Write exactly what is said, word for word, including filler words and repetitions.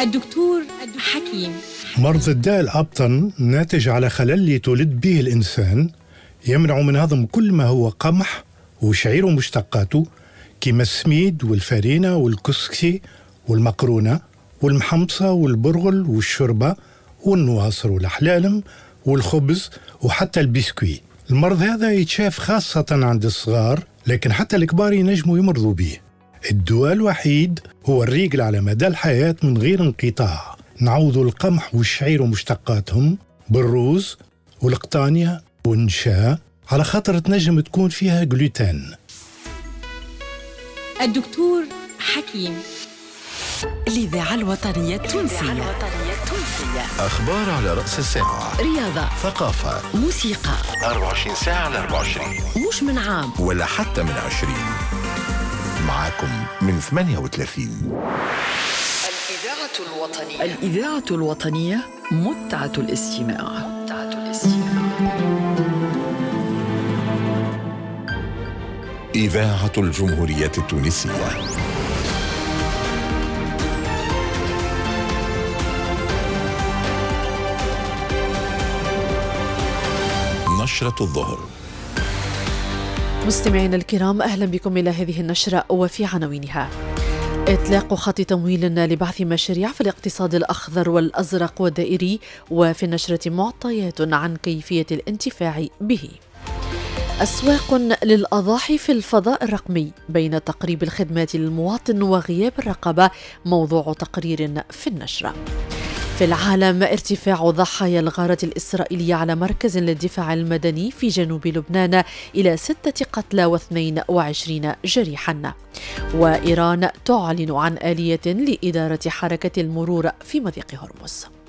الدكتور حكيم. مرض الداء الأبطن ناتج على خلل يتولد به الإنسان يمنع من هضم كل ما هو قمح وشعير ومشتقاته كما السميد والفرينة والكسكسي والمقرونة والمحمصة والبرغل والشربة والنواصر والأحلالم والخبز وحتى البسكوي. المرض هذا يتشاف خاصة عند الصغار، لكن حتى الكبار ينجموا يمرضوا به. الدواء الوحيد هو الريقل على مدى الحياة من غير انقطاع. نعوضوا القمح والشعير ومشتقاتهم بالروز والقطانية والنشا على خاطر تنجم تكون فيها جلوتين. الدكتور حكيم. الإذاعة الوطنية التونسية. أخبار على رأس الساعة، رياضة، ثقافة، موسيقى، أربعة وعشرين ساعة على أربعة وعشرين، مش من عام ولا حتى من عشرين. معاكم من ثمانية وثلاثين. الإذاعة الوطنية. الإذاعة الوطنية، متعة الاستماع. متعة الاستماع. إذاعة الجمهورية التونسية. نشرة الظهر. مستمعينا الكرام، أهلا بكم إلى هذه النشرة وفي عناوينها: إطلاق خط تمويل لبعث مشاريع في الاقتصاد الأخضر والأزرق والدائري، وفي النشرة معطيات عن كيفية الانتفاع به. أسواق للأضاحي في الفضاء الرقمي بين تقريب الخدمات للمواطن وغياب الرقابة، موضوع تقرير في النشرة. في العالم، ارتفاع ضحايا الغارة الإسرائيلية على مركز للدفاع المدني في جنوب لبنان إلى ستة قتلى واثنين وعشرين جريحا. وإيران تعلن عن آلية لإدارة حركة المرور في مضيق هرمز.